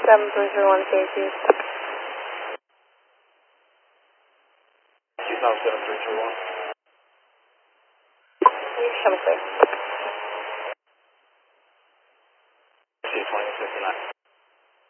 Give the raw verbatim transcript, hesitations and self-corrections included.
seven three three one, K Q. Q nine seven three three one. Come clear.